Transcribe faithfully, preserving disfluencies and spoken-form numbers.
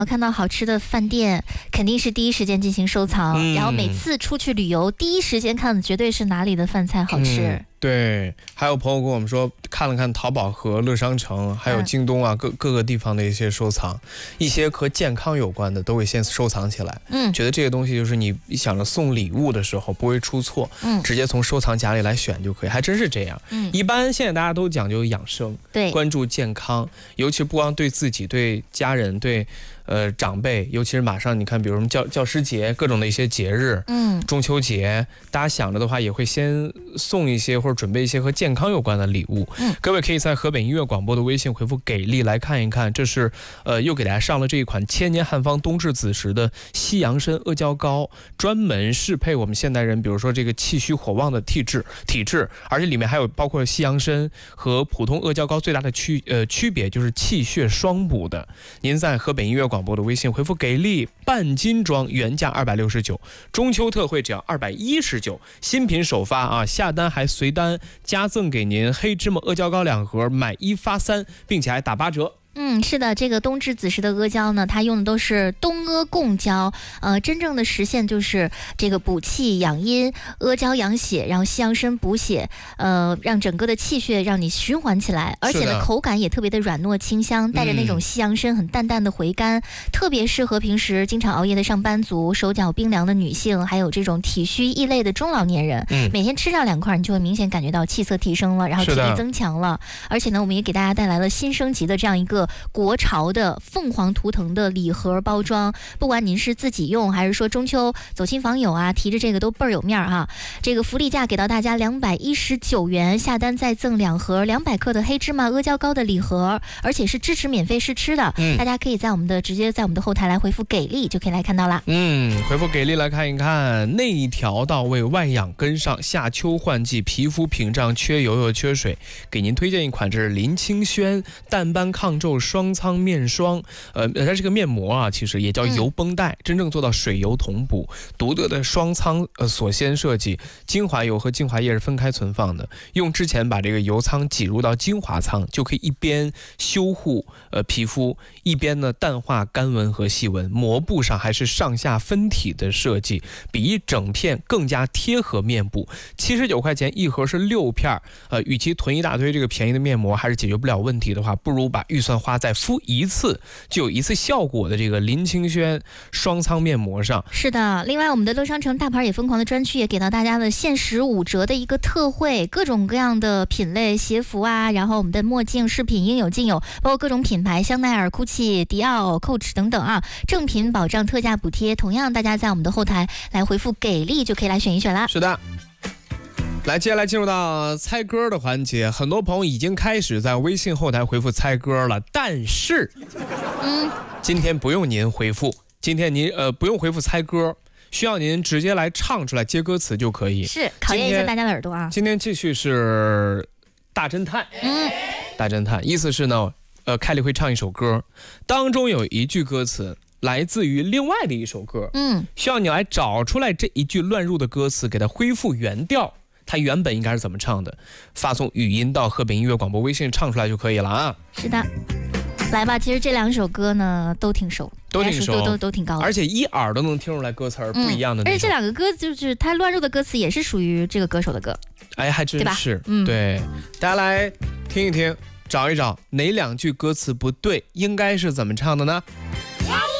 我看到好吃的饭店，肯定是第一时间进行收藏，嗯、然后每次出去旅游，第一时间看的绝对是哪里的饭菜好吃。嗯对，还有朋友跟我们说，看了看淘宝和乐商城，还有京东啊，各各个地方的一些收藏，一些和健康有关的都会先收藏起来。嗯，觉得这个东西就是你想着送礼物的时候不会出错，嗯，直接从收藏夹里来选就可以，还真是这样。嗯，一般现在大家都讲究养生，对，关注健康，尤其不光对自己、对家人、对呃长辈，尤其是马上你看，比如什么教教师节，各种的一些节日，嗯，中秋节，大家想着的话，也会先送一些或者准备一些和健康有关的礼物。嗯，各位可以在河北音乐广播的微信回复给力来看一看，这是呃又给大家上了这一款千年汉方冬至子时的西洋参阿胶膏，专门适配我们现代人，比如说这个气虚火旺的体质体质，而且里面还有包括西洋参和普通阿胶膏最大的区呃区别就是气血双补的。您在河北音乐广播的微信回复给力半斤装，原价二百六十九，中秋特惠只要二百一十九，新品首发啊，下单还随单加赠给您黑芝麻阿胶膏两盒，买一发三，并且还打八折。 嗯，是的，这个冬至子时的阿胶呢，它用的都是冬阿贡胶，呃，真正的实现就是这个补气养阴，阿胶养血，然后西洋参补血，呃，让整个的气血让你循环起来，而且呢，口感也特别的软糯清香，带着那种西洋参很淡淡的回甘，嗯、特别适合平时经常熬夜的上班族、手脚冰凉的女性，还有这种体虚易累的中老年人。嗯，每天吃上两块，你就会明显感觉到气色提升了，然后体力增强了，而且呢，我们也给大家带来了新升级的这样一个国潮的凤凰图腾的礼盒包装，不管您是自己用还是说中秋走亲访友啊，提着这个都倍儿有面哈。这个福利价给到大家两百一十九元，下单再赠两盒两百克的黑芝麻阿胶膏的礼盒，而且是支持免费试吃的。嗯，大家可以在我们的直接在我们的后台来回复给力，就可以来看到了。 嗯，回复给力来看一看，内调到位，外养跟上，夏秋换季，皮肤屏障缺油又缺水，给您推荐一款，这是林清轩淡斑抗皱双苍面霜，呃，它这个面膜啊，其实也叫油绷带，嗯、真正做到水油同补，独特的双苍呃锁鲜设计，精华油和精华液是分开存放的，用之前把这个油仓挤入到精华仓，就可以一边修护呃皮肤，一边呢淡化干纹和细纹。膜布上还是上下分体的设计，比一整片更加贴合面部。七十九块钱一盒是六片，呃，与其囤一大堆这个便宜的面膜，还是解决不了问题的话，不如把预算花在敷一次就有一次效果的这个林清轩双苍面膜上。 是的，另外我们的乐商城大牌也疯狂的专区也给到大家的限时五折的一个特惠，各种各样的品类鞋服啊，然后我们的墨镜饰品应有尽有，包括各种品牌香奈儿、GUCCI、迪奥、Coach 等等啊，正品保障特价补贴，同样大家在我们的后台来回复给力就可以来选一选啦。 是的，来，接下来进入到猜歌的环节，很多朋友已经开始在微信后台回复猜歌了，但是，嗯，今天不用您回复，今天您呃不用回复猜歌，需要您直接来唱出来接歌词就可以。 是，考验一下大家的耳朵啊。 今天继续是大侦探，嗯，大侦探，意思是呢，呃，凯莉会唱一首歌，当中有一句歌词来自于另外的一首歌，嗯，需要你来找出来这一句乱入的歌词，给它恢复原调。它原本应该是怎么唱的？发送语音到河北音乐广播微信唱出来就可以了啊！ 是的，来吧。其实这两首歌呢都挺熟， 都挺熟， 都都都挺高的， 而且一耳都能听出来歌词儿、嗯、不一样的那种。 而且这两个歌就是它乱入的歌词也是属于这个歌手的歌， 哎，还真是。 对吧？嗯， 对，大家来听一听，找一找哪两句歌词不对，应该是怎么唱的呢？ Ready